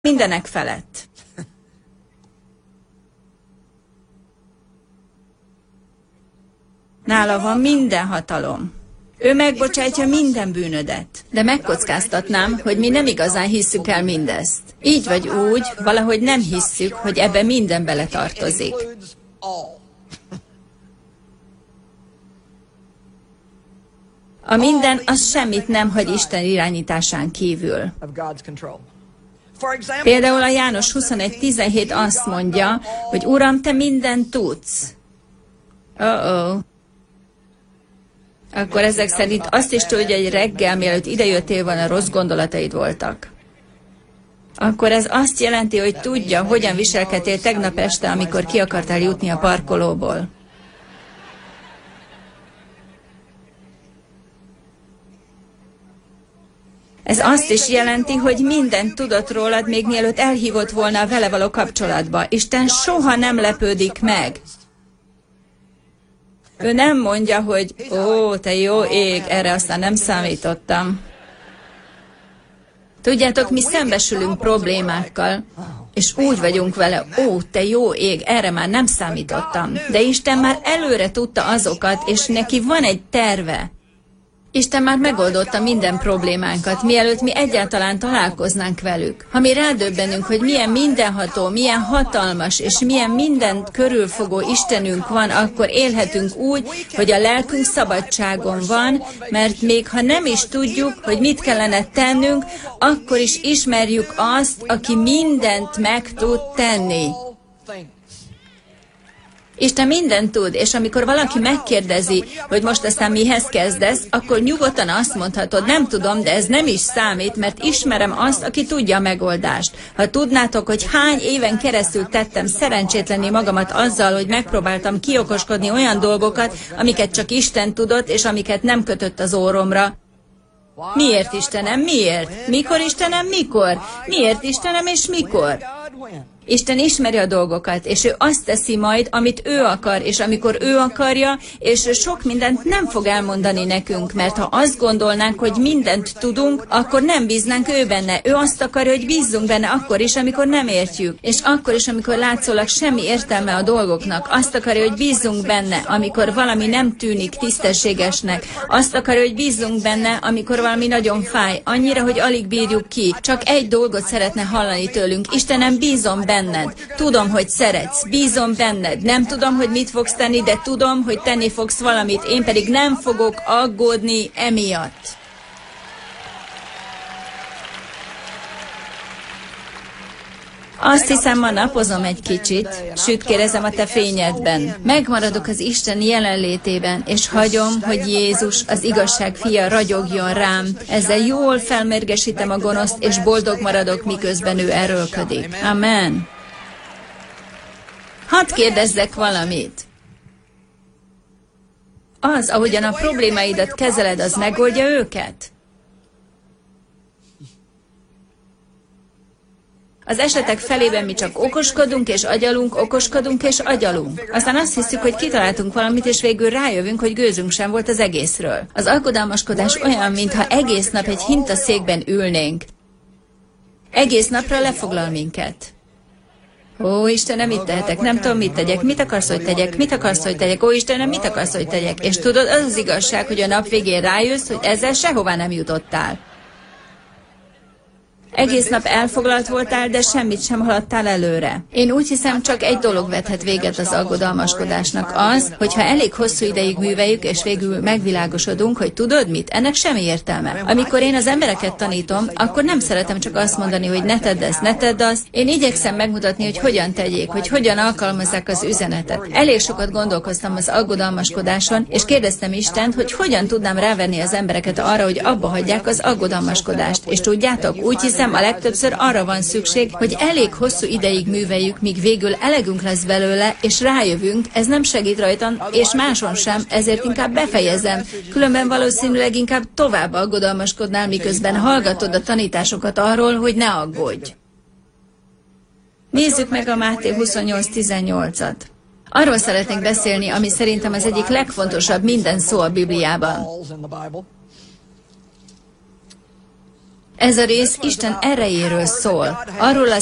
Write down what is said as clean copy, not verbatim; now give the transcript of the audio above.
mindenek felett. Nála van minden hatalom. Ő megbocsátja minden bűnödet. De megkockáztatnám, hogy mi nem igazán hisszük el mindezt. Így vagy úgy, valahogy nem hisszük, hogy ebbe minden beletartozik. A minden az semmit nem hagy Isten irányításán kívül. Például a János 21:17 azt mondja, hogy Uram, te mindent tudsz. Akkor ezek szerint azt is tudja, hogy reggel, mielőtt idejöttél volna, rossz gondolataid voltak. Akkor ez azt jelenti, hogy tudja, hogyan viselkedtél tegnap este, amikor ki akartál jutni a parkolóból. Ez azt is jelenti, hogy mindent tudott rólad, még mielőtt elhívott volna a vele való kapcsolatba. Isten soha nem lepődik meg. Ő nem mondja, hogy ó, te jó ég, erre aztán nem számítottam. Tudjátok, mi szembesülünk problémákkal, és úgy vagyunk vele, ó, te jó ég, erre már nem számítottam. De Isten már előre tudta azokat, és neki van egy terve. Isten már megoldotta minden problémánkat, mielőtt mi egyáltalán találkoznánk velük. Ha mi rádöbbenünk, hogy milyen mindenható, milyen hatalmas, és milyen mindent körülfogó Istenünk van, akkor élhetünk úgy, hogy a lelkünk szabadságon van, mert még ha nem is tudjuk, hogy mit kellene tennünk, akkor is ismerjük azt, aki mindent meg tud tenni. Isten mindent tud, és amikor valaki megkérdezi, hogy most aztán mihez kezdesz, akkor nyugodtan azt mondhatod, nem tudom, de ez nem is számít, mert ismerem azt, aki tudja a megoldást. Ha tudnátok, hogy hány éven keresztül tettem szerencsétlenné magamat azzal, hogy megpróbáltam kiokoskodni olyan dolgokat, amiket csak Isten tudott, és amiket nem kötött az orromra. Miért, Istenem, miért? Mikor, Istenem, mikor? Miért, Istenem, és mikor? Isten ismeri a dolgokat, és ő azt teszi majd, amit ő akar, és amikor ő akarja, és sok mindent nem fog elmondani nekünk, mert ha azt gondolnánk, hogy mindent tudunk, akkor nem bíznánk ő benne. Ő azt akarja, hogy bízzunk benne akkor is, amikor nem értjük, és akkor is, amikor látszólag semmi értelme a dolgoknak. Azt akarja, hogy bízzunk benne, amikor valami nem tűnik tisztességesnek. Azt akarja, hogy bízzunk benne, amikor valami nagyon fáj, annyira, hogy alig bírjuk ki. Csak egy dolgot szeretne hallani tőlünk. Istenem, bízom benned. Tudom, hogy szeretsz, bízom benned. Nem tudom, hogy mit fogsz tenni, de tudom, hogy tenni fogsz valamit. Én pedig nem fogok aggódni emiatt. Azt hiszem, ma napozom egy kicsit, sütkérezem a te fényedben. Megmaradok az Isten jelenlétében, és hagyom, hogy Jézus, az igazság fia ragyogjon rám. Ezzel jól felmérgesítem a gonoszt, és boldog maradok, miközben ő erőlködik. Amen. Hadd kérdezzek valamit. Az, ahogyan a problémáidat kezeled, az megoldja őket? Az esetek felében mi csak okoskodunk és agyalunk, okoskodunk és agyalunk. Aztán azt hiszük, hogy kitaláltunk valamit, és végül rájövünk, hogy gőzünk sem volt az egészről. Az aggodalmaskodás olyan, mintha egész nap egy hintaszékben ülnénk. Egész napra lefoglal minket. Ó, Istenem, mit tehetek? Nem tudom, mit tegyek. Mit akarsz, hogy tegyek? Mit akarsz, hogy tegyek? Ó, Istenem, mit akarsz, hogy tegyek? És tudod, az az igazság, hogy a nap végén rájössz, hogy ezzel sehová nem jutottál. Egész nap elfoglalt voltál, de semmit sem haladtál előre. Én úgy hiszem, csak egy dolog vethet véget az aggodalmaskodásnak, az, hogyha elég hosszú ideig műveljük, és végül megvilágosodunk, hogy tudod mit? Ennek semmi értelme. Amikor én az embereket tanítom, akkor nem szeretem csak azt mondani, hogy ne tedd ezt, ne tedd azt. Én igyekszem megmutatni, hogy hogyan tegyék, hogy hogyan alkalmazzák az üzenetet. Elég sokat gondolkoztam az aggodalmaskodáson, és kérdeztem Istent, hogy hogyan tudnám rávenni az embereket arra, hogy abba hagyják az aggodalmaskodást. És tudjátok, úgy hiszem, a legtöbbször arra van szükség, hogy elég hosszú ideig műveljük, míg végül elegünk lesz belőle, és rájövünk, ez nem segít rajtam, és máson sem, ezért inkább befejezem. Különben valószínűleg inkább tovább aggodalmaskodnál, miközben hallgatod a tanításokat arról, hogy ne aggódj. Nézzük meg a Máté 28:18-at. Arról szeretnék beszélni, ami szerintem az egyik legfontosabb minden szó a Bibliában. Ez a rész Isten erejéről szól. Arról az